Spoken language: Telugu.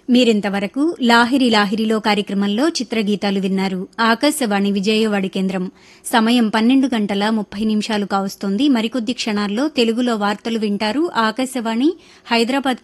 మీరింతవరకు లాహిరి లాహిరిలో కార్యక్రమంలో చిత్రగీతాలు విన్నారు. ఆకాశవాణి విజయవాడ కేంద్రం. సమయం 12:30 కావస్తోంది. మరికొద్ది క్షణాల్లో తెలుగులో వార్తలు వింటారు. ఆకాశవాణి హైదరాబాద్